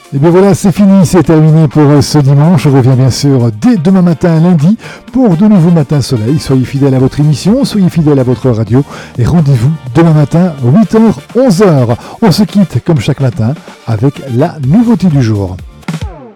Et bien voilà, c'est fini, c'est terminé pour ce dimanche. On revient bien sûr dès demain matin, lundi, pour de nouveaux matins soleil. Soyez fidèles à votre émission, soyez fidèles à votre radio et rendez-vous demain matin, 8h, 11h. On se quitte comme chaque matin avec la nouveauté du jour.